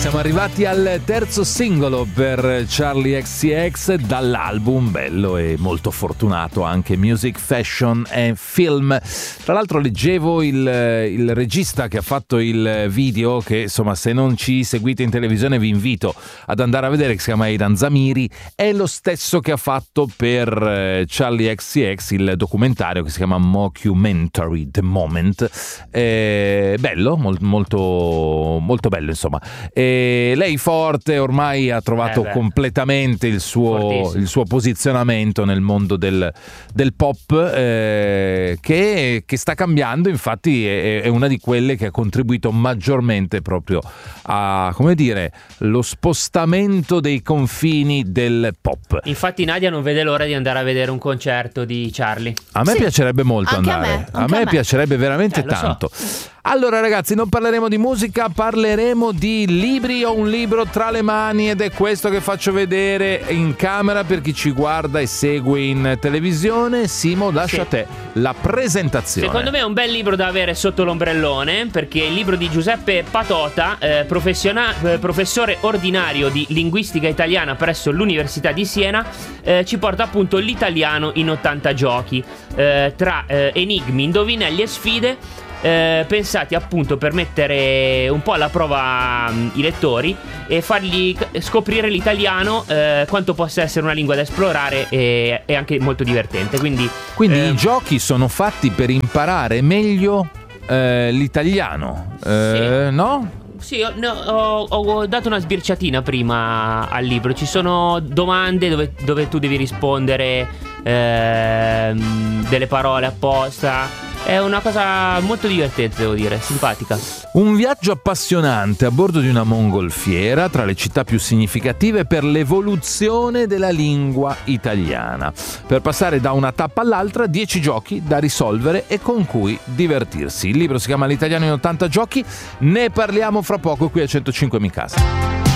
Siamo arrivati al terzo singolo per Charli XCX dall'album bello e molto fortunato anche Music, Fashion and Film. Tra l'altro leggevo il regista che ha fatto il video, che insomma se non ci seguite in televisione vi invito ad andare a vedere, che si chiama Aidan Zamiri, è lo stesso che ha fatto per Charli XCX il documentario che si chiama Mockumentary The Moment. Bello, molto, molto bello insomma. Lei forte, ormai ha trovato completamente il suo posizionamento nel mondo del pop, che sta cambiando. Infatti è una di quelle che ha contribuito maggiormente proprio a, come dire, lo spostamento dei confini del pop. Infatti Nadia non vede l'ora di andare a vedere un concerto di Charli. A me piacerebbe molto andare, a me piacerebbe veramente tanto. So. Allora ragazzi, non parleremo di musica, parleremo di libri. Ho un libro tra le mani ed è questo che faccio vedere in camera per chi ci guarda e segue in televisione. Simo, lascia a te la presentazione. Secondo me è un bel libro da avere sotto l'ombrellone, perché è il libro di Giuseppe Patota, professore ordinario di linguistica italiana presso l'Università di Siena. Ci porta appunto l'italiano in 80 giochi, tra enigmi, indovinelli e sfide, pensati appunto per mettere un po' alla prova i lettori e fargli scoprire l'italiano, quanto possa essere una lingua da esplorare e anche molto divertente. Quindi i giochi sono fatti per imparare meglio l'italiano, no? Sì, ho dato una sbirciatina prima al libro. Ci sono domande dove tu devi rispondere delle parole apposta. È una cosa molto divertente, devo dire, simpatica. Un viaggio appassionante a bordo di una mongolfiera tra le città più significative per l'evoluzione della lingua italiana. Per passare da una tappa all'altra, 10 giochi da risolvere e con cui divertirsi. Il libro si chiama L'italiano in 80 giochi, ne parliamo fra poco qui a 105 Mi Casa.